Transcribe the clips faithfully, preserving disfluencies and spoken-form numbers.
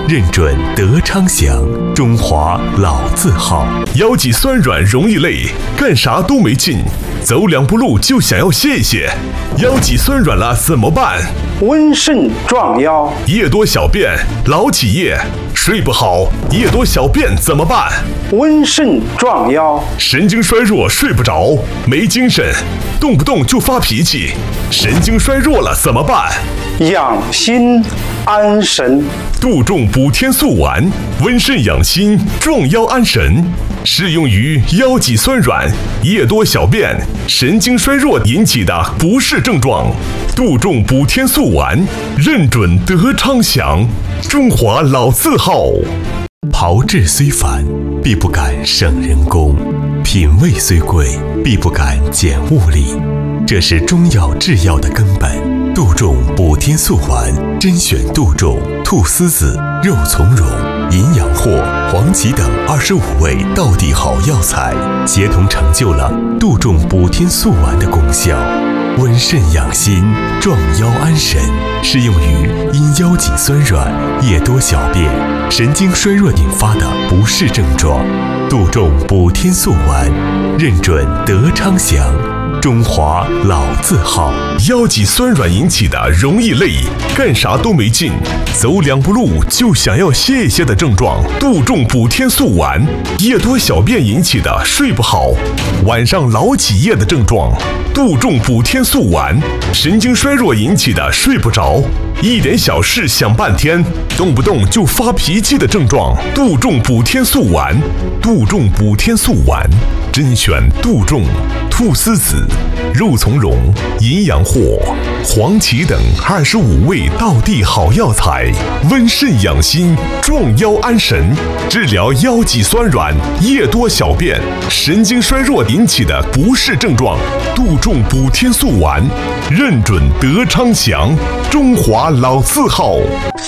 认准德昌祥，中华老字号。腰脊酸软容易累，干啥都没劲，走两步路就想要歇一歇。腰脊酸软了怎么办？ 温肾壮腰。 夜多小便老起夜，睡不好，夜多小便怎么办？ 温肾壮腰。 神经衰弱睡不着，没精神，动不动就发脾气，神经衰弱了怎么办？ 养心安神。 杜仲补天素丸，温肾养心，壮腰安神，适用于腰脊酸软、夜多小便、神经衰弱引起的不适症状。杜仲补天素丸，认准德昌祥，中华老字号。炮制虽繁，必不敢省人工；品味虽贵，必不敢减物力。这是中药制药的根本。杜仲补天素丸，甄选杜仲、菟丝子、肉苁蓉、银阳藿、黄芪等二十五味道地好药材，协同成就了杜仲补天素丸的功效。温肾养心，壮腰安神，适用于因腰脊酸软、夜多小便、神经衰弱引发的不适症状。杜仲补天素丸，认准德昌祥，中华老字号。腰脊酸软引起的容易累，干啥都没劲，走两步路就想要歇一歇的症状。杜仲补天素丸。夜多小便引起的睡不好，晚上老起夜的症状。杜仲补天素丸。神经衰弱引起的睡不着，一点小事想半天，动不动就发脾气的症状。杜仲补天素丸。杜仲补天素丸，甄选杜仲、菟丝子、肉苁蓉、银阳藿、黄芪等二十五味道地好药材，温肾养心，壮腰安神，治疗腰脊酸软、夜多小便、神经衰弱引起的不适症状。杜仲补天素丸，认准德昌祥，中华老字号。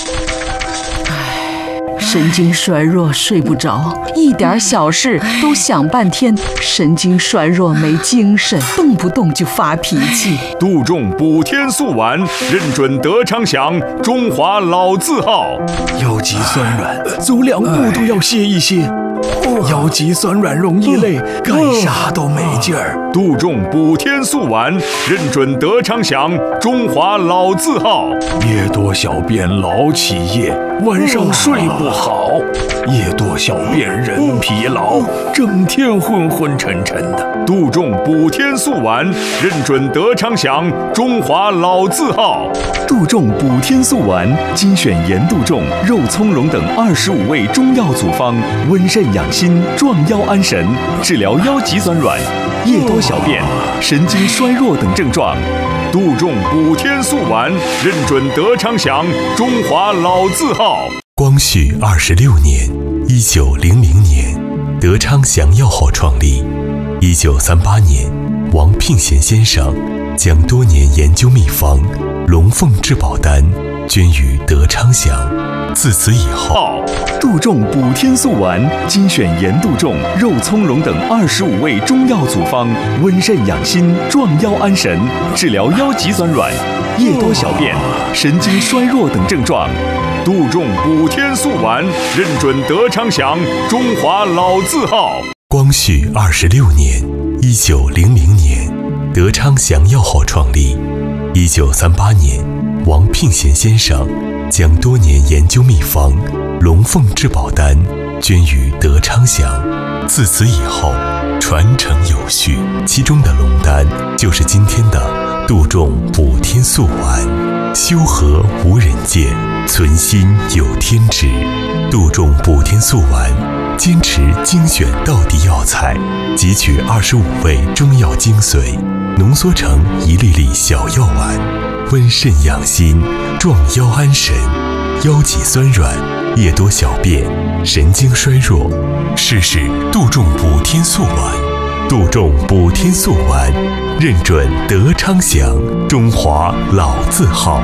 神经衰弱睡不着，一点小事都想半天，神经衰弱没精神，动不动就发脾气。 杜仲补天素丸，认准德昌祥，中华老字号。 腰脊酸软，走两步都要歇一歇。腰脊酸软容易累，干啥都没劲儿。 杜仲补天素丸，认准德昌祥，中华老字号。 夜多小便老起夜，晚上睡不好，夜多小便人疲劳，整天昏昏沉沉的。 杜仲补天素丸，认准德昌祥，中华老字号。 杜仲补天素丸，精选盐杜仲、肉苁蓉等二十五味中药组方，温肾养心，壮腰安神，治疗腰脊酸软、夜多小便、神经衰弱等症状。 杜仲补天素丸，认准德昌祥，中华老字号。 光绪二十六年，一九零零年，德昌祥药号创立。一九三八年，王聘贤先生将多年研究秘方龙凤至宝丹捐于德昌祥。自此以后， 杜仲补天素丸，精选盐杜仲、肉苁蓉等二十五味中药组方，温肾养心，壮腰安神，治疗腰脊酸软、夜多小便、神经衰弱等症状。 杜仲补天素丸，认准德昌祥，中华老字号。 光绪二十六年，一九零零年，德昌祥药号创立。一九三八年，王聘贤先生将多年研究秘方龙凤至宝丹捐于德昌祥。自此以后，传承有序，其中的龙丹就是今天的杜仲补天素丸。修和无人见，存心有天知。杜仲补天素丸坚持精选道地药材，汲取二十五味中药精髓，浓缩成一粒粒小药丸，温肾养心，壮腰安神，腰脊酸软、夜多小便、神经衰弱，试试杜仲补天素丸。杜仲补天素丸，认准德昌祥，中华老字号。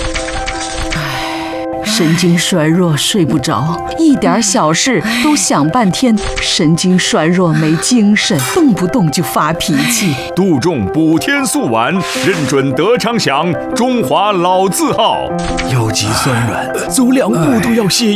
神经衰弱睡不着，一点小事都想半天，神经衰弱没精神，动不动就发脾气。 杜仲补天素丸，认准德昌祥，中华老字号。 腰脊酸软，走两步都要歇